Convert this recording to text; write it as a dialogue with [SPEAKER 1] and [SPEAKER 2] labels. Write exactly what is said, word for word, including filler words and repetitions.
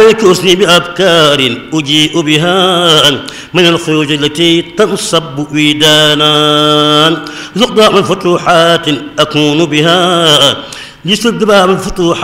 [SPEAKER 1] توصني بأبكار أجيء بها من الخيوط التي تنصب ويدانا، ذق من فتوحات أكون بها لسد باب الفتوحات